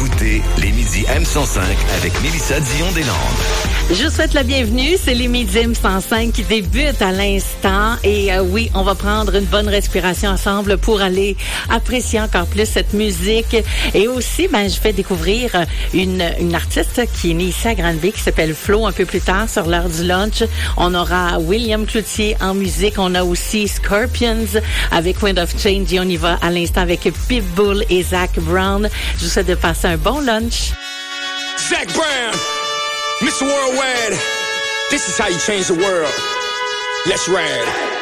écoutez les Midis M105 avec Mélissa Dion-Deslandes. Je vous souhaite la bienvenue. C'est les Midis M105 qui débutent à l'instant. Et oui, on va prendre une bonne respiration ensemble pour aller apprécier encore plus cette musique. Et aussi, je fais découvrir une artiste qui est née ici à Granby qui s'appelle Flo un peu plus tard sur l'heure du lunch. On aura William Cloutier en musique. On a aussi Scorpions avec Wind of Change. Et on y va à l'instant avec Pitbull et Zac Brown. Je vous souhaite de passer un bon lunch. Zac Brown, Mr. Worldwide, this is how you change the world. Let's ride.